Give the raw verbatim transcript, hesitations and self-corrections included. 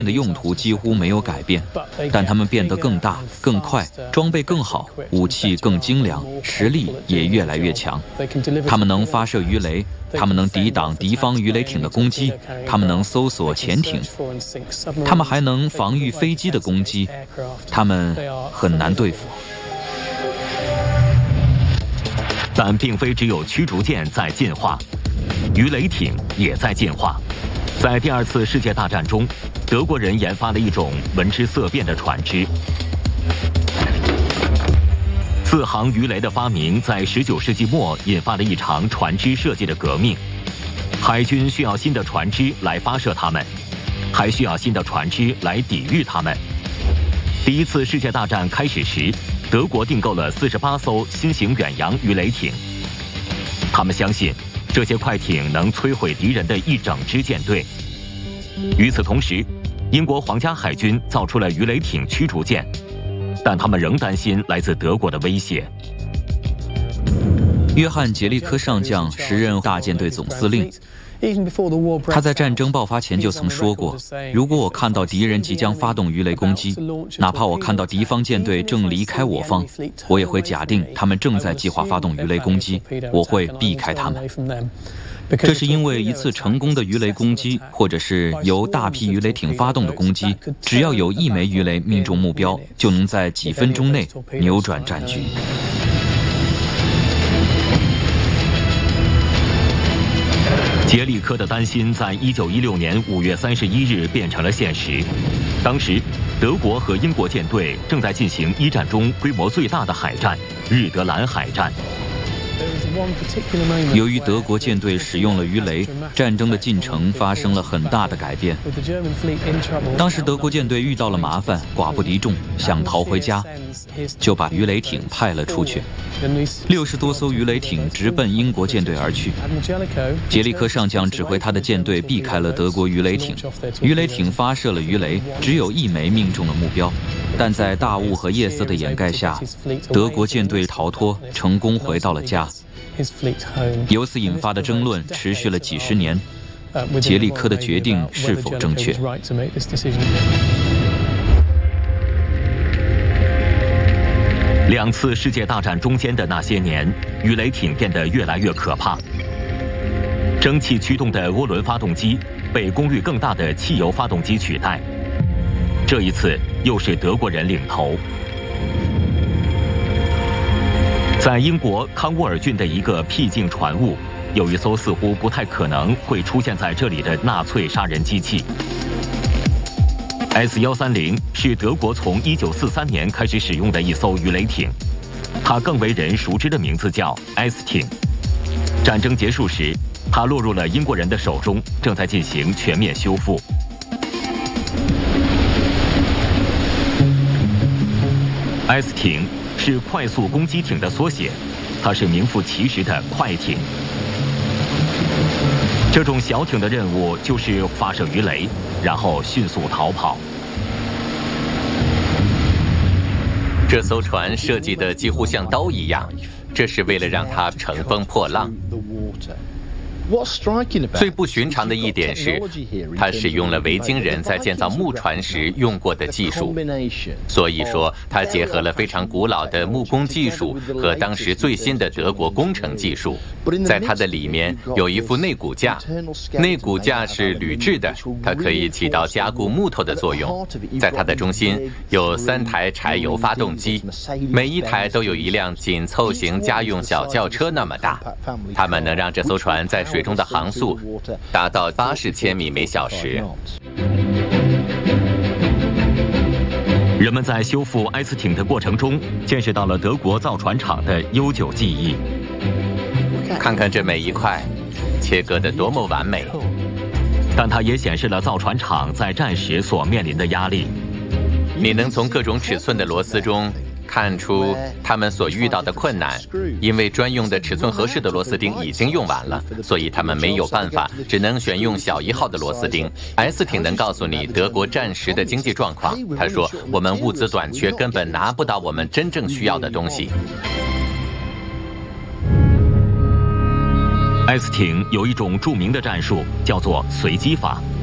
的用途几乎没有改变，但它们变得更大、更快，装备更好，武器更精良，实力也越来越强。它们能发射鱼雷，它们能抵挡敌方鱼雷艇的攻击，它们能搜索潜艇，它们还能防御飞机的攻击，它们很难对付。 但并非只有驱逐舰在进化，鱼雷艇也在进化。在第二次世界大战中，德国人研发了一种闻之色变的船只。四航鱼雷的发明在十九世纪末引发了一场船只设计的革命。海军需要新的船只来发射它们，还需要新的船只来抵御它们。第一次世界大战开始时，德国订购了四十八艘新型远洋鱼雷艇。他们相信这些快艇能摧毁敌人的一整支舰队。与此同时，英国皇家海军造出了鱼雷艇驱逐舰，但他们仍担心来自德国的威胁。 约翰·杰利科上将时任大舰队总司令，他在战争爆发前就曾说过，如果我看到敌人即将发动鱼雷攻击，哪怕我看到敌方舰队正离开我方，我也会假定他们正在计划发动鱼雷攻击，我会避开他们。这是因为一次成功的鱼雷攻击，或者是由大批鱼雷艇发动的攻击，只要有一枚鱼雷命中目标，就能在几分钟内扭转战局。 杰利科的担心在一九一六年五月三十一日变成了现实。当时，德国和英国舰队正在进行一战中规模最大的海战——日德兰海战。 由于德国舰队使用了鱼雷，战争的进程发生了很大的改变。当时德国舰队遇到了麻烦，寡不敌众，想逃回家，就把鱼雷艇派了出去。六十多艘鱼雷艇直奔英国舰队而去。杰利科上将指挥他的舰队避开了德国鱼雷艇，鱼雷艇发射了鱼雷，只有一枚命中了目标。但在大雾和夜色的掩盖下，德国舰队逃脱，成功回到了家。由此引发的争论持续了几十年，杰利科的决定是否正确？ 两次世界大战中间的那些年，鱼雷艇变得越来越可怕。蒸汽驱动的涡轮发动机被功率更大的汽油发动机取代。这一次又是德国人领头。在英国康沃尔郡的一个僻静船坞，有一艘似乎不太可能会出现在这里的纳粹杀人机器。S 一三零是德国从一九四三年开始使用的一艘鱼雷艇，它更为人熟知的名字叫 S 艇。战争结束时，它落入了英国人的手中，正在进行全面修复。S 艇是快速攻击艇的缩写，它是名副其实的快艇。这种小艇的任务就是发射鱼雷，然后迅速逃跑。 这艘船设计的几乎像刀一样，这是为了让它乘风破浪。最不寻常的一点是，它使用了维京人在建造木船时用过的技术，所以说它结合了非常古老的木工技术和当时最新的德国工程技术。在它的里面有一副内骨架，内骨架是铝制的，它可以起到加固木头的作用。在它的中心有三台柴油发动机，每一台都有一辆紧凑型家用小轿车那么大，它们能让这艘船在水中的航速达到八十千米每小时。 人们在修复 S 艇的过程中，见识到了德国造船厂的悠久技艺。 看看这每一块，切割得多么完美！ 但它也显示了造船厂在战时所面临的压力。 你能从各种尺寸的螺丝中看出他们所遇到的困难，因为专用的尺寸合适的螺丝钉已经用完了，所以他们没有办法，只能选用小一号的螺丝钉。S 艇能告诉你德国战时的经济状况。他说，我们物资短缺，根本拿不到我们真正需要的东西。 S 艇有一种著名的战术，叫做随机法。